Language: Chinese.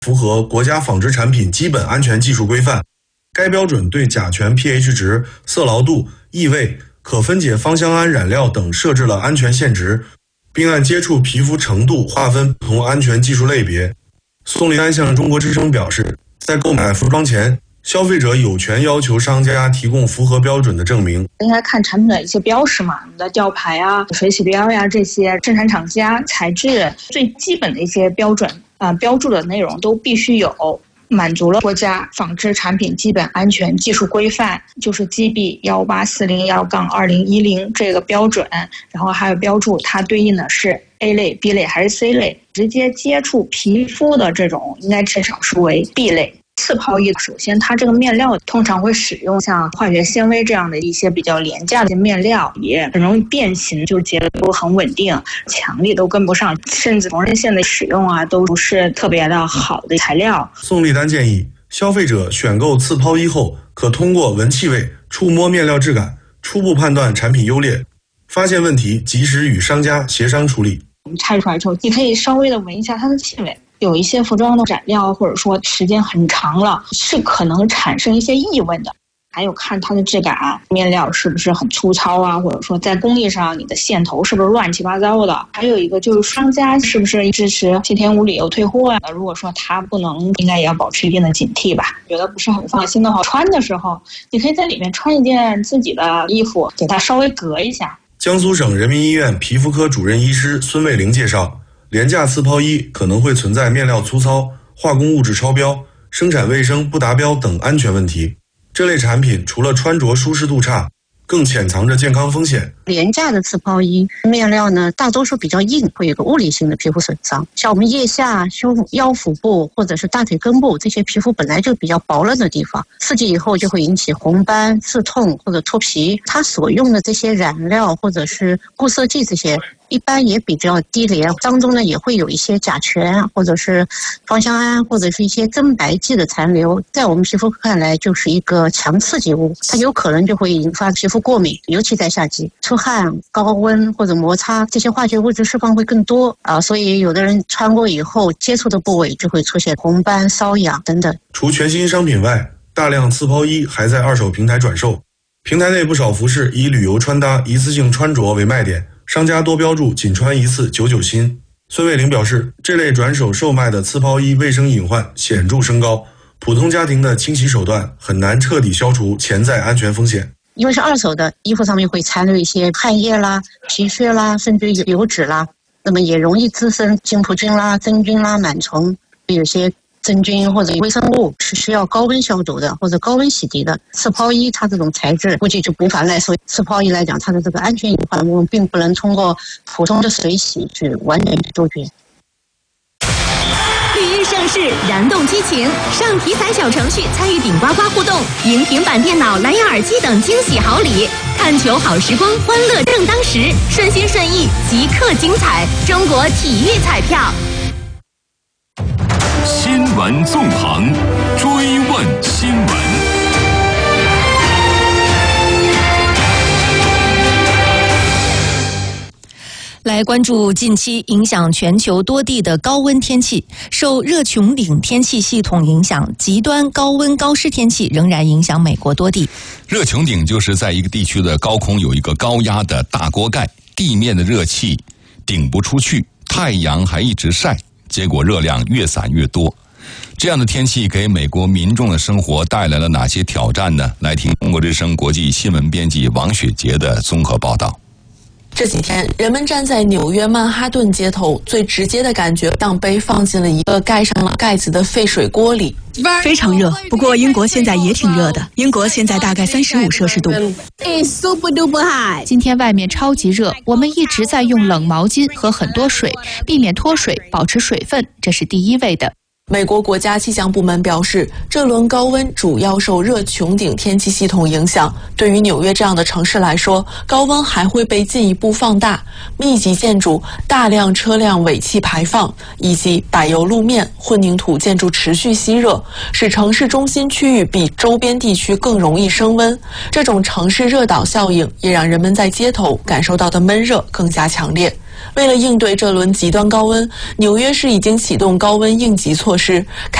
符合国家纺织产品基本安全技术规范。该标准对甲醛 pH 值、色牢度、异味、可分解芳香胺染料等设置了安全限值，并按接触皮肤程度划分不同安全技术类别。宋立安向中国之声表示，在购买服装前，消费者有权要求商家提供符合标准的证明。 应该看产品的一些标识嘛，你的吊牌啊、水洗标呀，这些生产厂家材质最基本的一些标准标注的内容都必须有，满足了国家纺织产品基本安全技术规范，就是 GB 18401-2010这个标准，然后还有标注它对应的是 A 类、B 类还是 C 类，直接接触皮肤的这种应该至少是为 B 类。次抛衣首先它这个面料通常会使用像化学纤维这样的一些比较廉价的面料，也很容易变形，就结构很稳定，强力都跟不上，甚至缝纫线的使用都不是特别的好的材料。 宋立丹建议消费者选购次抛衣后，可通过闻气味、触摸面料质感，初步判断产品优劣，发现问题及时与商家协商处理。 我们拆出来之后，你可以稍微的闻一下它的气味，有一些服装的染料或者说时间很长了，是可能产生一些异味的。还有看它的质感，面料是不是很粗糙啊，或者说在工艺上你的线头是不是乱七八糟的。还有一个就是商家是不是支持7天无理由退货啊？如果说他不能，应该也要保持一定的警惕吧。觉得不是很放心的话，穿的时候你可以在里面穿一件自己的衣服，给它稍微隔一下。 江苏省人民医院皮肤科主任医师孙卫玲介绍，廉价次抛衣可能会存在面料粗糙、化工物质超标、生产卫生不达标等安全问题。这类产品除了穿着舒适度差，更潜藏着健康风险。 廉价的次抛衣面料呢，大多数比较硬，会有个物理性的皮肤损伤。像我们腋下、腰腹部或者是大腿根部这些皮肤本来就比较薄嫩的地方，刺激以后就会引起红斑、刺痛或者脱皮。它所用的这些染料或者是固色剂这些，一般也比较低廉，当中呢也会有一些甲醛或者是芳香胺或者是一些增白剂的残留，在我们皮肤看来就是一个强刺激物，它有可能就会引发皮肤过敏，尤其在夏季，出汗、高温或者摩擦，这些化学物质释放会更多所以有的人穿过以后接触的部位就会出现红斑、瘙痒等等。 除全新商品外，大量次抛衣还在二手平台转售，平台内不少服饰以旅游穿搭、一次性穿着为卖点，商家多标注仅穿一次99新。孙卫玲表示，这类转手售卖的次抛衣卫生隐患显著升高，普通家庭的清洗手段很难彻底消除潜在安全风险。 因为是二手的，衣服上面会残留一些汗液啦、皮屑啦，甚至油脂啦，那么也容易滋生金葡菌啦、真菌啦、螨虫，有些真菌或者微生物是需要高温消毒的或者高温洗涤的。次抛衣它这种材质估计就无法耐受，次抛衣来讲它的这个安全隐患我们并不能通过普通的水洗去完全杜绝。 绿日盛世，燃动激情，上体彩小程序参与顶呱呱互动，赢平板电脑、蓝牙耳机等惊喜好礼。看球好时光，欢乐正当时，顺心顺意，即刻精彩。中国体育彩票。 新闻纵横，追问新闻。 来关注近期影响全球多地的高温天气。受热穹顶天气系统影响，极端高温高湿天气仍然影响美国多地。 热穹顶就是在一个地区的高空有一个高压的大锅盖，地面的热气顶不出去，太阳还一直晒，结果热量越散越多。这样的天气给美国民众的生活带来了哪些挑战呢？来听中国之声国际新闻编辑王雪杰的综合报道。 这几天，人们站在纽约曼哈顿街头，最直接的感觉像被放进了一个盖上了盖子的沸水锅里。 非常热，不过英国现在也挺热的。英国现在大概35摄氏度。 super duper high。今天外面超级热，我们一直在用冷毛巾和很多水，避免脱水，保持水分，这是第一位的。 美国国家气象部门表示，这轮高温主要受热穹顶天气系统影响。对于纽约这样的城市来说，高温还会被进一步放大。密集建筑、大量车辆尾气排放以及柏油路面、混凝土建筑持续吸热，使城市中心区域比周边地区更容易升温。这种城市热岛效应也让人们在街头感受到的闷热更加强烈。 为了应对这轮极端高温，纽约市已经启动高温应急措施，